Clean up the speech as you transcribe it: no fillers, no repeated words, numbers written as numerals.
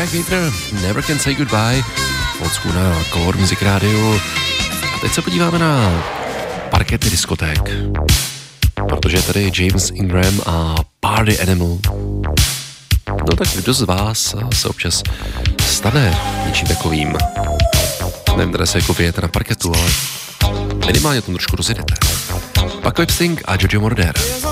Craig Gator, Never Can Say Goodbye, Vocku na Color Music Radio. A teď se podíváme na parkety diskoték, protože je tady James Ingram a Party Animal. No tak kdo z vás se občas stane něčím takovým? Nevím, teda se jako vyjete na parketu, ale minimálně to trošku rozjedete. Paco Epsting a Giorgio Moroder.